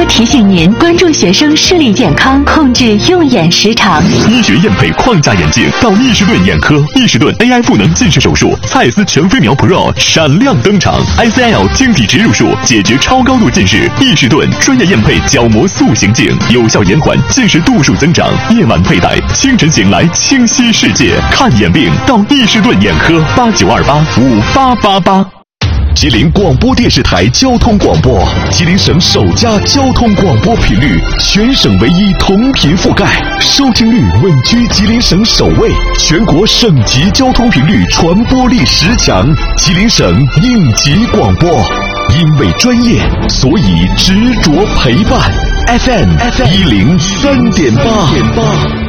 提醒您关注学生视力健康，控制用眼时长。 医学验配框架眼镜到易士顿眼科，易士顿 AI 赋能近视手术，蔡司全飞秒 Pro 闪亮登场 ，ICL 晶体植入术解决超高度近视，易士顿专业验配角膜塑形镜，有效延缓近视度数增长。夜晚佩戴，清晨醒来清晰世界。看眼病到易士顿眼科，89285888。吉林广播电视台交通广播，吉林省首家交通广播频率，全省唯一同频覆盖，收听率稳居吉林省首位，全国省级交通频率传播力10强，吉林省应急广播。因为专业，所以执着陪伴。FM 103.8。